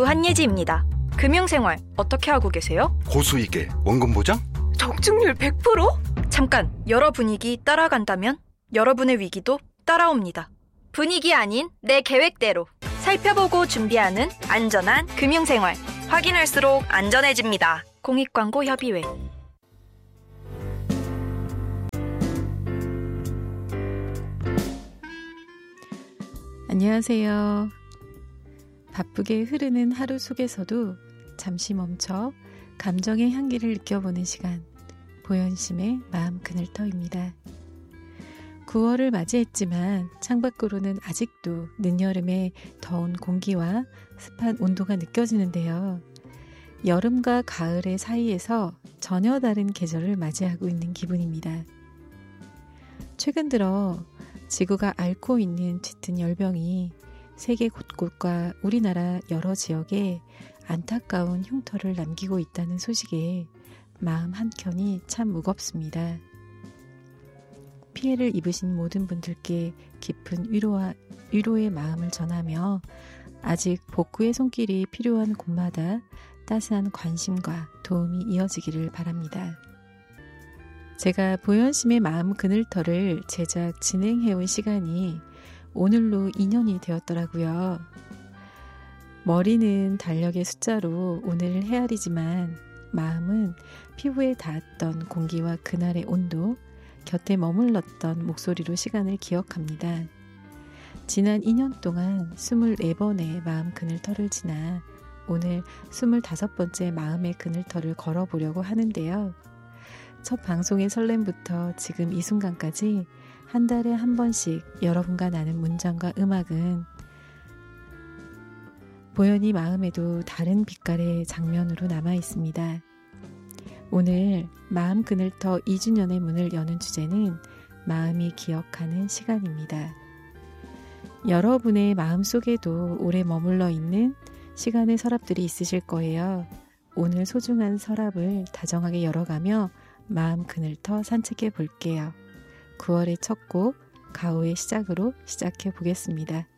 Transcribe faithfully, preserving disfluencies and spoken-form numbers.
한예지입니다. 금융생활 어떻게 하고 계세요? 고수익에 원금 보장? 적중률 백 퍼센트? 잠깐, 여러 분위기 따라간다면 여러분의 위기도 따라옵니다. 분위기 아닌 내 계획대로 살펴보고 준비하는 안전한 금융생활. 확인할수록 안전해집니다. 공익광고협의회. 안녕하세요. 바쁘게 흐르는 하루 속에서도 잠시 멈춰 감정의 향기를 느껴보는 시간, 보현심의 마음 그늘터입니다. 구월을 맞이했지만 창밖으로는 아직도 늦여름의 더운 공기와 습한 온도가 느껴지는데요. 여름과 가을의 사이에서 전혀 다른 계절을 맞이하고 있는 기분입니다. 최근 들어 지구가 앓고 있는 짙은 열병이 세계 곳곳과 우리나라 여러 지역에 안타까운 흉터를 남기고 있다는 소식에 마음 한켠이 참 무겁습니다. 피해를 입으신 모든 분들께 깊은 위로와, 위로의 마음을 전하며 아직 복구의 손길이 필요한 곳마다 따스한 관심과 도움이 이어지기를 바랍니다. 제가 보현심의 마음 그늘터를 제작 진행해온 시간이 오늘로 이 년이 되었더라고요. 머리는 달력의 숫자로 오늘을 헤아리지만 마음은 피부에 닿았던 공기와 그날의 온도, 곁에 머물렀던 목소리로 시간을 기억합니다. 지난 이 년 동안 스물네 번의 마음 그늘터를 지나 오늘 스물다섯 번째 마음의 그늘터를 걸어보려고 하는데요. 첫 방송의 설렘부터 지금 이 순간까지 한 달에 한 번씩 여러분과 나눈 문장과 음악은 보현이 마음에도 다른 빛깔의 장면으로 남아 있습니다. 오늘 마음 그늘터 이 주년의 문을 여는 주제는 마음이 기억하는 시간입니다. 여러분의 마음속에도 오래 머물러 있는 시간의 서랍들이 있으실 거예요. 오늘 소중한 서랍을 다정하게 열어가며 마음 그늘터 산책해 볼게요. 구월의 첫 곡 가오의 시작으로 시작해 보겠습니다.